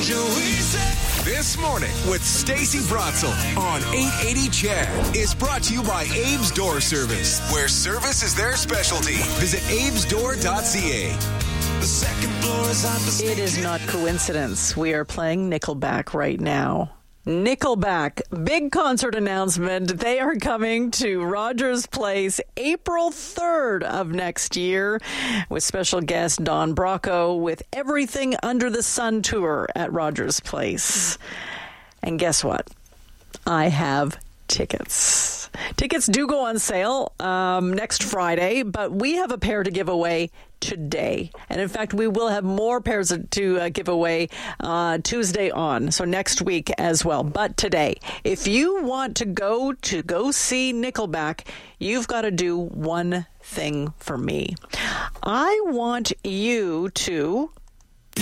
This Morning with Stacey Brotzel on 880 Chad is brought to you by Abe's Door Service, where service is their specialty. Visit abesdoor.ca. It is not coincidence. We are playing Nickelback right now. Nickelback, big concert announcement. They are coming to Rogers Place April 3rd of next year with special guest Don Brocco with Everything Under the Sun tour at Rogers Place. And guess what? I have tickets. Tickets do go on sale next Friday, but we have a pair to give away today. And in fact, we will have more pairs to give away Tuesday on, so next week as well. But today, if you want to go see Nickelback, you've got to do one thing for me. I want you to look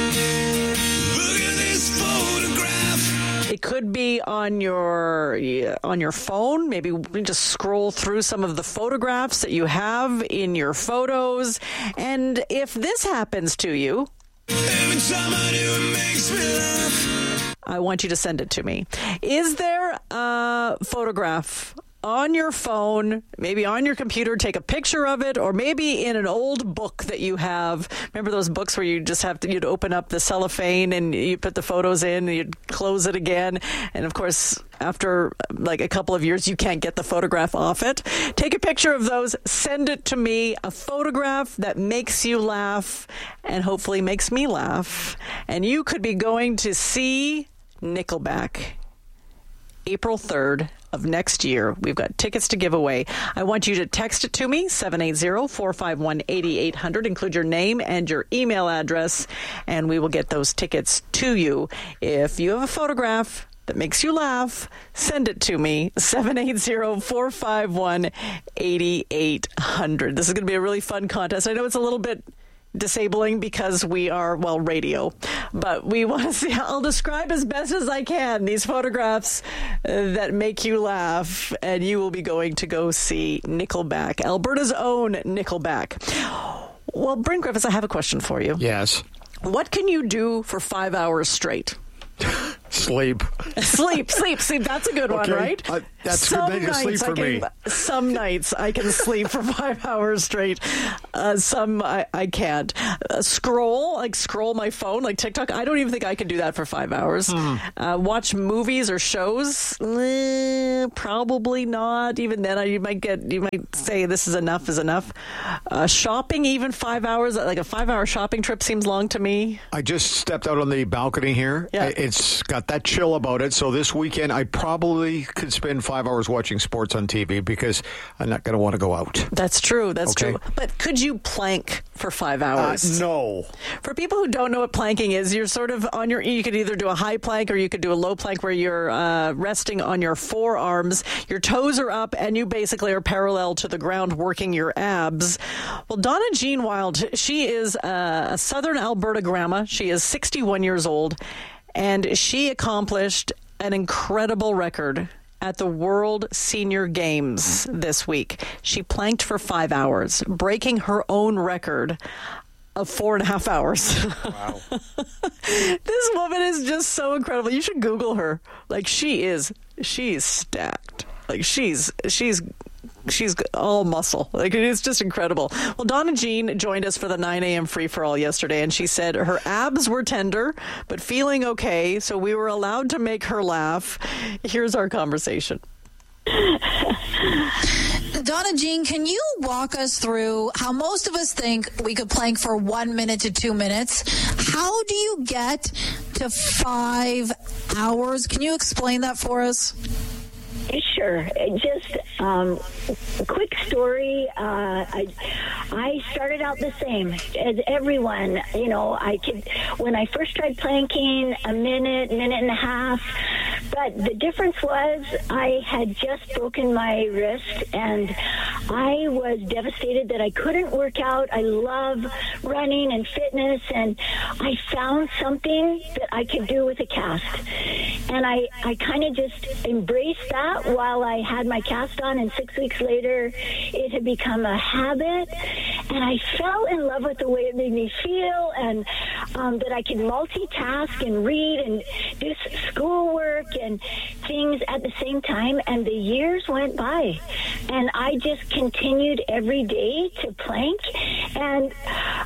at this photograph. It could be on your phone. Maybe just scroll through some of the photographs that you have in your photos. And if this happens to you, every time I do, it makes me laugh. I want you to send it to me. Is there a photograph on your phone, maybe on your computer, take a picture of it, or maybe in an old book that you have? Remember those books where you just you'd open up the cellophane and you put the photos in and you'd close it again. And of course, after like a couple of years, you can't get the photograph off it. Take a picture of those, send it to me, a photograph that makes you laugh and hopefully makes me laugh. And you could be going to see Nickelback April 3rd of next year. We've got tickets to give away. I want you to text it to me, 780-451-8800. Include your name and your email address, and we will get those tickets to you. If you have a photograph that makes you laugh, send it to me, 780-451-8800. This is going to be a really fun contest. I know it's a little bit disabling because we are, radio, but we want to see. I'll describe as best as I can these photographs that make you laugh, and you will be going to go see Nickelback, Alberta's own Nickelback. Well, Brent Griffiths, I have a question for you. Yes. What can you do for 5 hours straight? Sleep. Sleep. That's a good one, right? That's a good thing to sleep for me. Some nights I can sleep for 5 hours straight. Some I can't. Scroll my phone, like TikTok. I don't even think I can do that for 5 hours. Watch movies or shows. Probably not. Even then, you might say this is enough is enough. Shopping, even 5 hours, like a 5 hour shopping trip seems long to me. I just stepped out on the balcony here. Yeah. It's got that chill about it. So this weekend, I probably could spend 5 hours watching sports on TV because I'm not going to want to go out. That's true. That's true. But could you plank for 5 hours? No. For people who don't know what planking is, you're sort of you could either do a high plank or you could do a low plank where you're resting on your forearms. Your toes are up and you basically are parallel to the ground working your abs. Well, Donna Jean Wild, she is a Southern Alberta grandma. She is 61 years old. And she accomplished an incredible record at the World Senior Games this week. She planked for 5 hours, breaking her own record of 4.5 hours. Wow. This woman is just so incredible. You should Google her. Like, she's stacked. Like, she's all muscle. Like, it's just incredible. Well, Donna Jean joined us for the 9 a.m. free-for-all yesterday, and she said her abs were tender, but feeling okay, so we were allowed to make her laugh. Here's our conversation. Donna Jean, can you walk us through how most of us think we could plank for 1 minute to 2 minutes? How do you get to 5 hours? Can you explain that for us? Sure. Just a quick story. I started out the same as everyone. You know, when I first tried planking, a minute and a half. But the difference was I had just broken my wrist, and I was devastated that I couldn't work out. I love running and fitness, and I found something that I could do with a cast. And I kind of just embraced that while I had my cast on, and 6 weeks later, it had become a habit. And I fell in love with the way it made me feel, and that I could multitask and read and do schoolwork and things at the same time. And the years went by, and I just continued every day to plank. And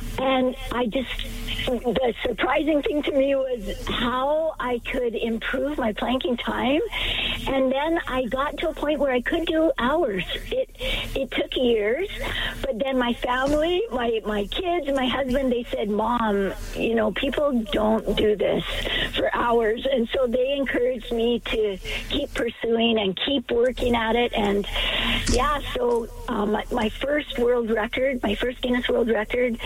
the surprising thing to me was how I could improve my planking time. And then I got to a point where I could do hours. It took years, but then my family, my kids, my husband, they said, Mom, people don't do this for hours. And so they encouraged me to keep pursuing and keep working at it. And yeah, so my first world record, my first Guinness World Record,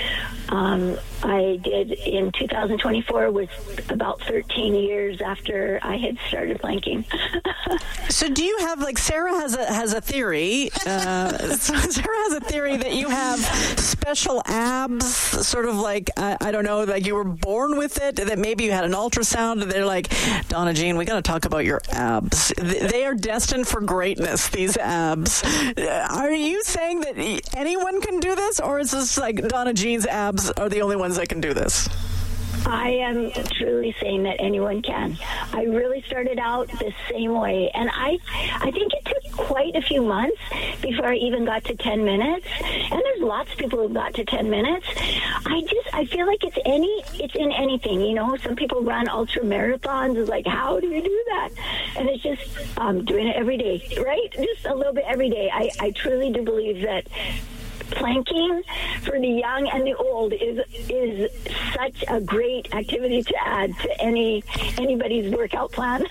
I did in 2024, was about 13 years after I had started planking. So do you have, Sarah has a theory, Sarah has a theory that you have special abs, sort of I don't know, you were born with it, that maybe you had an ultrasound, and they're like, Donna Jean, we got to talk about your abs. They are destined for greatness, these abs. Are you saying that anyone can do this, or is this Donna Jean's abs are the only ones that can do this? I am truly saying that anyone can. I really started out the same way, and I think it took quite a few months before I even got to 10 minutes. And there's lots of people who got to 10 minutes. I feel like it's in anything. Some people run ultra marathons. It's like, how do you do that? And it's just doing it every day, right? Just a little bit every day. I truly do believe that planking for the young and the old is such a great activity to add to anybody's workout plan.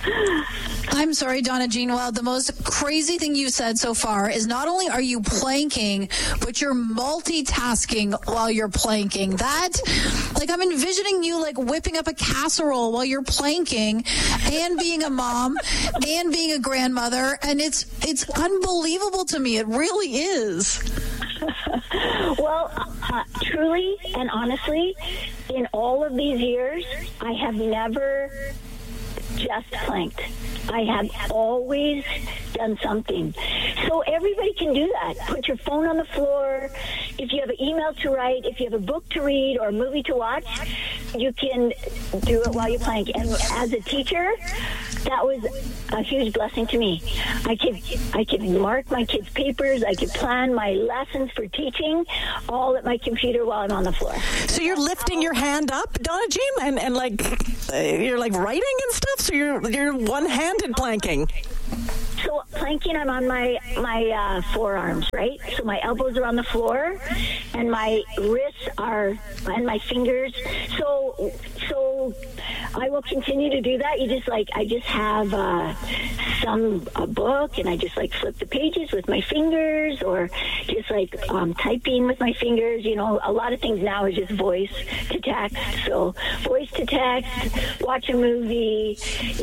I'm sorry, Donna Jean. Well, the most crazy thing you said so far is not only are you planking, but you're multitasking while you're planking. That, I'm envisioning you whipping up a casserole while you're planking, and being a mom and being a grandmother, and it's unbelievable to me. It really is. Well, truly and honestly, in all of these years, I have never just planked. I have always done something. So everybody can do that. Put your phone on the floor. If you have an email to write, if you have a book to read or a movie to watch, you can do it while you plank. And as a teacher, that was a huge blessing to me. I could mark my kids' papers. I could plan my lessons for teaching all at my computer while I'm on the floor. So you're lifting your hand up, Donna Jean, and you're writing and stuff. So you're one-handed planking. So planking, I'm on my forearms, right? So my elbows are on the floor, and my wrists are, and my fingers. So I will continue to do that. I just have a book, and I just flip the pages with my fingers, or just typing with my fingers. A lot of things now is just voice to text. So voice to text, watch a movie,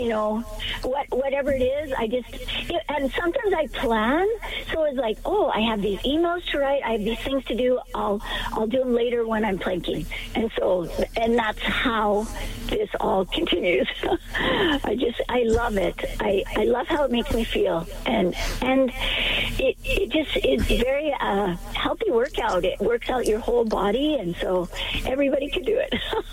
whatever it is. And sometimes I plan. So it's I have these emails to write. I have these things to do. I'll do them later when I'm planking. And that's how this all continues. I love it. I love how it makes me feel. And it just is very healthy workout. It works out your whole body, and so everybody can do it.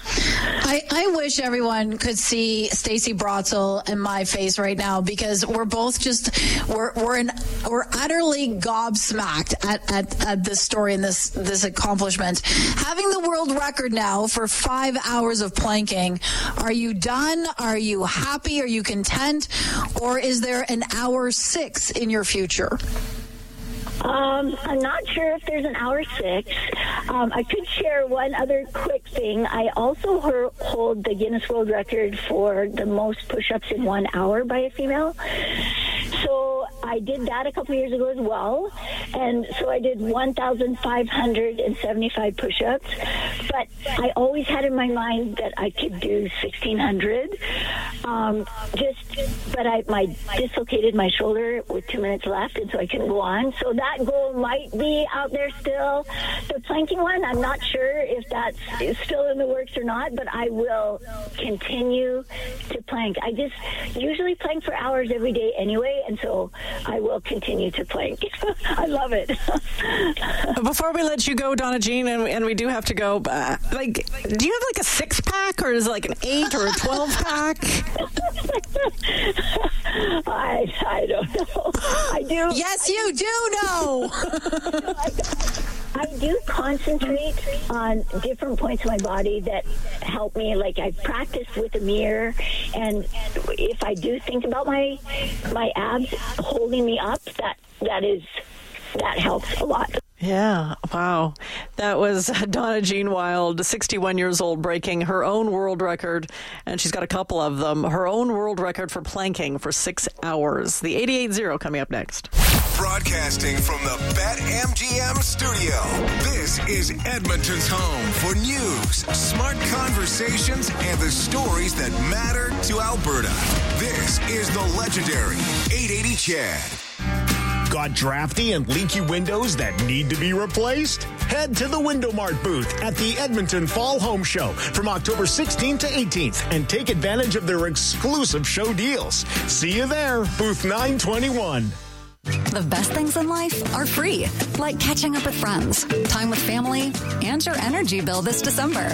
I wish everyone could see Stacey Brotzel and my face right now, because we're both we're utterly gobsmacked at this story and this accomplishment. Having the world record now for 5 hours of planking, are you done? Are you happy? Are you content? Or is there an hour 6 in your future? I'm not sure if there's an hour 6. I could share one other quick thing. I also hold the Guinness World Record for the most push-ups in 1 hour by a female. So I did that a couple years ago as well. And so I did 1,575 push-ups. But I always had in my mind that I could do 1,600. But I dislocated my shoulder with 2 minutes left, and so I couldn't go on. So that goal might be out there still. The planking one, I'm not sure if that's still in the works or not, but I will continue to plank. I just usually plank for hours every day anyway, and so I will continue to plank. I love it. Before we let you go, Donna Jean, and we do have to go, do you have like a 6-pack, or is it like an 8 or a 12-pack? I don't know. I do. Yes, you do know. I do concentrate on different points of my body that help me. Like, I've practiced with a mirror, and if I do think about my abs holding me up, that helps a lot. Yeah, wow. That was Donna Jean Wild, 61 years old, breaking her own world record, and she's got a couple of them, her own world record for planking for 6 hours. The 88.0 coming up next. Broadcasting from the BetMGM studio, this is Edmonton's home for news, smart conversations, and the stories that matter to Alberta. This is the legendary 880 Chad. Got drafty and leaky windows that need to be replaced? Head to the Window Mart booth at the Edmonton Fall Home Show from October 16th to 18th and take advantage of their exclusive show deals. See you there, booth 921. The best things in life are free, like catching up with friends, time with family, and your energy bill this December.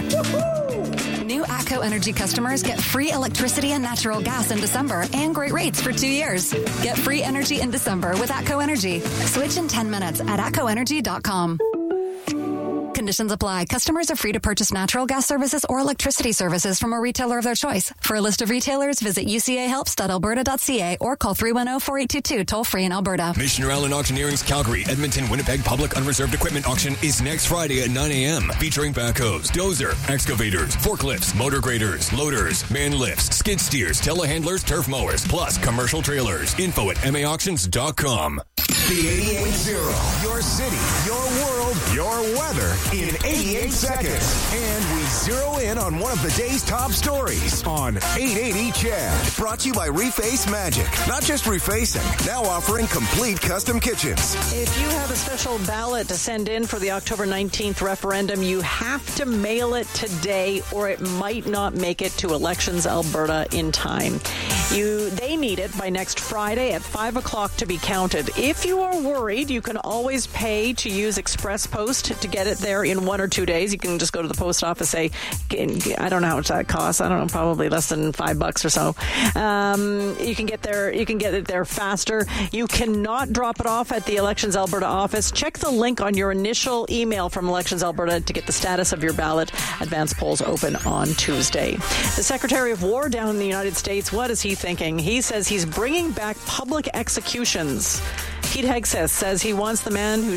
New ATCO Energy customers get free electricity and natural gas in December and great rates for 2 years. Get free energy in December with ATCO Energy. Switch in 10 minutes at atcoenergy.com. Conditions apply. Customers are free to purchase natural gas services or electricity services from a retailer of their choice. For a list of retailers, visit ucahelps.alberta.ca or call 310-4822 toll-free in Alberta. Missioner Allen Auctioneering's Calgary, Edmonton, Winnipeg Public Unreserved Equipment Auction is next Friday at 9 a.m. featuring backhoes, dozer, excavators, forklifts, motor graders, loaders, man lifts, skid steers, telehandlers, turf mowers, plus commercial trailers. Info at maauctions.com. The 88.0, your city, your world, your weather in 88 seconds. And we zero in on one of the day's top stories on 880 Chad. Brought to you by Reface Magic. Not just refacing, now offering complete custom kitchens. If you have a special ballot to send in for the October 19th referendum, you have to mail it today or it might not make it to Elections Alberta in time. They need it by next Friday at 5 o'clock to be counted. If you are worried, you can always pay to use Express Post to get it there in 1 or 2 days. You can just go to the post office, say, I don't know how much that costs. I don't know, probably less than $5 or so. You can get it there faster. You cannot drop it off at the Elections Alberta office. Check the link on your initial email from Elections Alberta to get the status of your ballot. Advance polls open on Tuesday. The Secretary of War down in the United States, what is he thinking? He says he's bringing back public executions. Pete Hegseth says he wants the man who